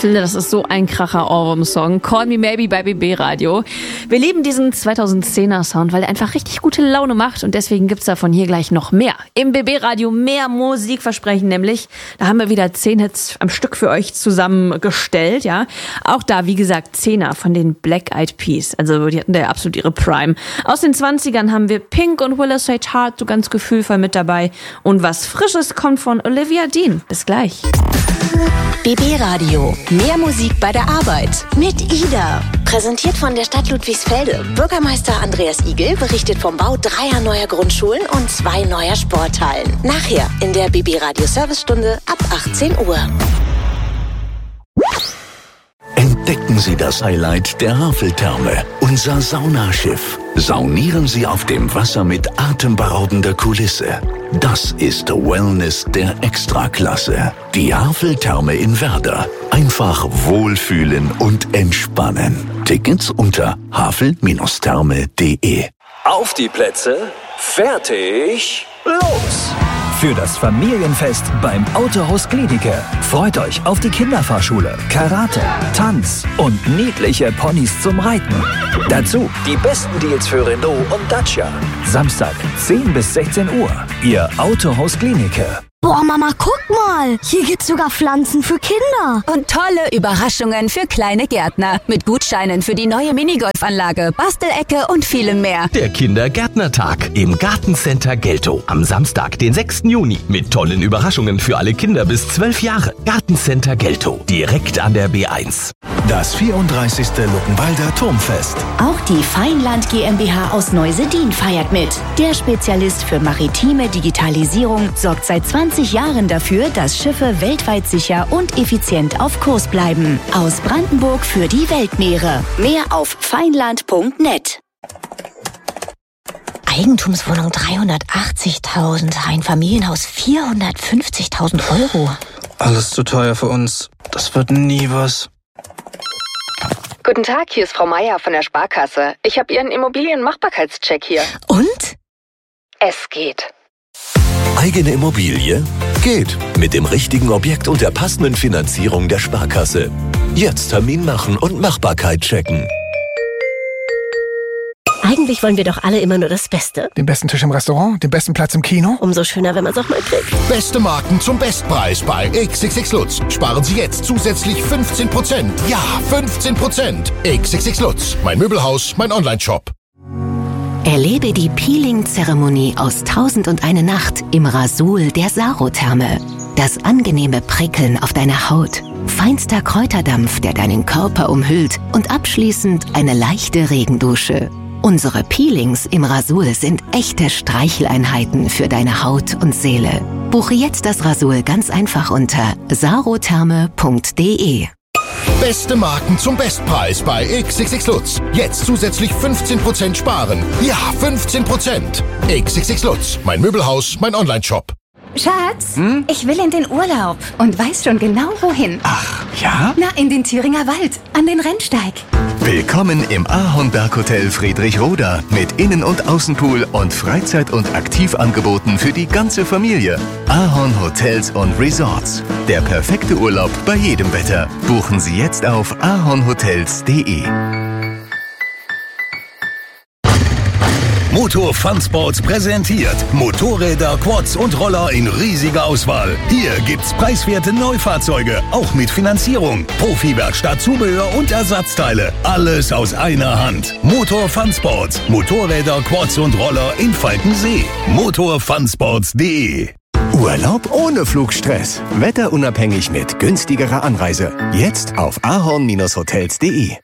finde, das ist so ein kracher Ohrwurm-Song. Call Me Maybe bei BB Radio. Wir lieben diesen 2010er Sound, weil der einfach richtig gute Laune macht und deswegen gibt's davon hier gleich noch mehr. Im BB Radio mehr Musikversprechen nämlich. Da haben wir wieder 10 Hits am Stück für euch zusammengestellt, ja. Auch da, wie gesagt, 10er von den Black Eyed Peas. Also die hatten da ja absolut ihre Prime. Aus den 20ern haben wir Pink und Willa Sage Hart so ganz gefühlvoll mit dabei. Und was Frisches kommt von Olivia Dean. Bis gleich. BB Radio. Mehr Musik bei der Arbeit. Mit Ida. Präsentiert von der Stadt Ludwigsfelde. Bürgermeister Andreas Igel berichtet vom Bau 3 neuer Grundschulen und 2 neuer Sporthallen. Nachher in der BB Radio Servicestunde ab 18 Uhr. Entdecken Sie das Highlight der Haveltherme, unser Saunaschiff. Saunieren Sie auf dem Wasser mit atemberaubender Kulisse. Das ist Wellness der Extraklasse. Die Haveltherme in Werder. Einfach wohlfühlen und entspannen. Tickets unter havel-therme.de. Auf die Plätze, fertig, los! Für das Familienfest beim Autohaus Gliedike. Freut euch auf die Kinderfahrschule, Karate, Tanz und niedliche Ponys zum Reiten. Dazu die besten Deals für Renault und Dacia. Samstag 10 bis 16 Uhr. Ihr Autohaus Gliedike. Boah, Mama, guck mal. Hier gibt's sogar Pflanzen für Kinder. Und tolle Überraschungen für kleine Gärtner. Mit Gutscheinen für die neue Minigolfanlage, Bastelecke und vielem mehr. Der Kindergärtnertag im Gartencenter Geltow. Am Samstag, den 6. Juni. Mit tollen Überraschungen für alle Kinder bis 12 Jahre. Gartencenter Geltow. Direkt an der B1. Das 34. Luckenwalder Turmfest. Auch die Feinland GmbH aus Neusedin feiert mit. Der Spezialist für maritime Digitalisierung sorgt seit 20 Jahren dafür, dass Schiffe weltweit sicher und effizient auf Kurs bleiben. Aus Brandenburg für die Weltmeere. Mehr auf feinland.net. Eigentumswohnung 380.000, ein Familienhaus 450.000 Euro. Alles zu teuer für uns. Das wird nie was. Guten Tag, hier ist Frau Meier von der Sparkasse. Ich habe Ihren Immobilienmachbarkeitscheck hier. Und? Es geht. Eigene Immobilie? Geht. Mit dem richtigen Objekt und der passenden Finanzierung der Sparkasse. Jetzt Termin machen und Machbarkeit checken. Eigentlich wollen wir doch alle immer nur das Beste. Den besten Tisch im Restaurant, den besten Platz im Kino. Umso schöner, wenn man es auch mal kriegt. Beste Marken zum Bestpreis bei XXX Lutz. Sparen Sie jetzt zusätzlich 15%. Ja, 15%. XXX Lutz. Mein Möbelhaus, mein Onlineshop. Erlebe die Peeling-Zeremonie aus 1001 Nacht im Rasul der Sarotherme. Das angenehme Prickeln auf deiner Haut, feinster Kräuterdampf, der deinen Körper umhüllt und abschließend eine leichte Regendusche. Unsere Peelings im Rasul sind echte Streicheleinheiten für deine Haut und Seele. Buche jetzt das Rasul ganz einfach unter sarotherme.de. Beste Marken zum Bestpreis bei XXX Lutz. Jetzt zusätzlich 15% sparen. Ja, 15%. XXX Lutz. Mein Möbelhaus, mein Onlineshop. Schatz, ich will in den Urlaub und weiß schon genau wohin. Ach, ja? Na, in den Thüringer Wald, an den Rennsteig. Willkommen im Ahornberg Hotel Friedrichroda mit Innen- und Außenpool und Freizeit- und Aktivangeboten für die ganze Familie. Ahorn Hotels und Resorts. Der perfekte Urlaub bei jedem Wetter. Buchen Sie jetzt auf ahornhotels.de. Motor Fun Sports präsentiert Motorräder, Quads und Roller in riesiger Auswahl. Hier gibt's preiswerte Neufahrzeuge, auch mit Finanzierung. Profi-Werkstatt, Zubehör und Ersatzteile. Alles aus einer Hand. Motor Fun Sports. Motorräder, Quads und Roller in Falkensee. motorfunsports.de. Urlaub ohne Flugstress. Wetterunabhängig mit günstigerer Anreise. Jetzt auf ahorn-hotels.de.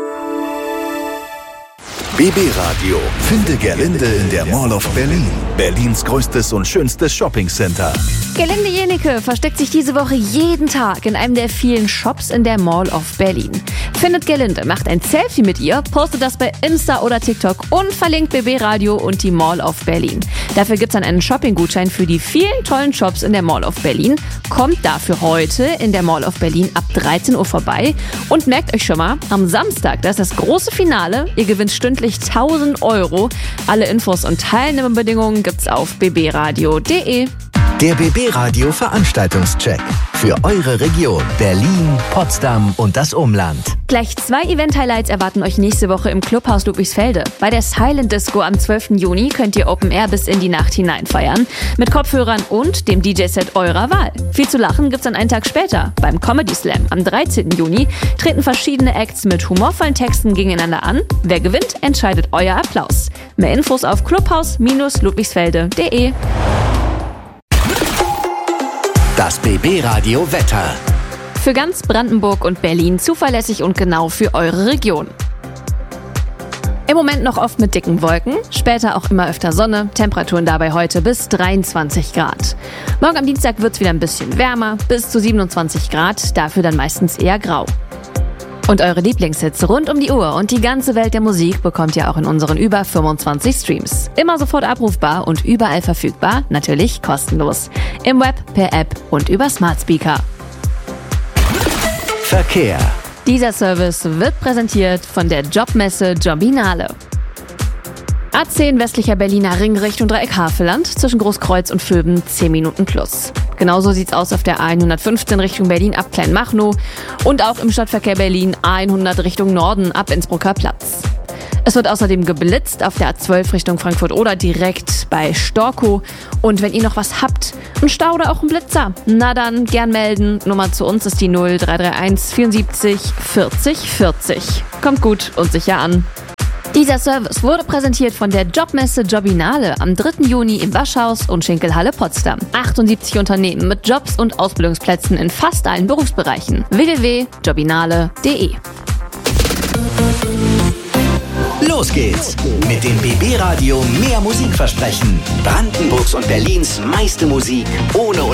BB Radio. Finde Gerlinde in der Mall of Berlin. Berlins größtes und schönstes Shoppingcenter. Gerlinde Jenike versteckt sich diese Woche jeden Tag in einem der vielen Shops in der Mall of Berlin. Findet Gerlinde, macht ein Selfie mit ihr, postet das bei Insta oder TikTok und verlinkt BB Radio und die Mall of Berlin. Dafür gibt's dann einen Shopping-Gutschein für die vielen tollen Shops in der Mall of Berlin. Kommt dafür heute in der Mall of Berlin ab 13 Uhr vorbei und merkt euch schon mal, am Samstag, das ist das große Finale. Ihr gewinnt stündlich 1.000 Euro. Alle Infos und Teilnahmebedingungen gibt's auf bbradio.de. Der BB Radio Veranstaltungscheck. Für eure Region Berlin, Potsdam und das Umland. Gleich 2 Event-Highlights erwarten euch nächste Woche im Clubhaus Ludwigsfelde. Bei der Silent Disco am 12. Juni könnt ihr Open Air bis in die Nacht hinein feiern. Mit Kopfhörern und dem DJ-Set eurer Wahl. Viel zu lachen gibt's dann einen Tag später. Beim Comedy Slam am 13. Juni treten verschiedene Acts mit humorvollen Texten gegeneinander an. Wer gewinnt, entscheidet euer Applaus. Mehr Infos auf clubhaus-ludwigsfelde.de. Das BB Radio Wetter. Für ganz Brandenburg und Berlin zuverlässig und genau für eure Region. Im Moment noch oft mit dicken Wolken, später auch immer öfter Sonne, Temperaturen dabei heute bis 23 Grad. Morgen am Dienstag wird's wieder ein bisschen wärmer, bis zu 27 Grad, dafür dann meistens eher grau. Und eure Lieblingshits rund um die Uhr und die ganze Welt der Musik bekommt ihr auch in unseren über 25 Streams. Immer sofort abrufbar und überall verfügbar, natürlich kostenlos. Im Web, per App und über Smart Speaker. Verkehr. Dieser Service wird präsentiert von der Jobmesse Jobinale. A10 westlicher Berliner Ring Richtung Dreieck Havelland, zwischen Großkreuz und Vöben 10 Minuten plus. Genauso sieht's aus auf der A115 Richtung Berlin ab Kleinmachnow und auch im Stadtverkehr Berlin A100 Richtung Norden ab Innsbrucker Platz. Es wird außerdem geblitzt auf der A12 Richtung Frankfurt oder direkt bei Storkow. Und wenn ihr noch was habt, ein Stau oder auch ein Blitzer, na dann gern melden. Nummer zu uns ist die 0331 74 40 40. Kommt gut und sicher an. Dieser Service wurde präsentiert von der Jobmesse Jobinale am 3. Juni im Waschhaus und Schinkelhalle Potsdam. 78 Unternehmen mit Jobs und Ausbildungsplätzen in fast allen Berufsbereichen. www.jobinale.de. Los geht's mit dem BB Radio mehr Musik versprechen. Brandenburgs und Berlins meiste Musik ohne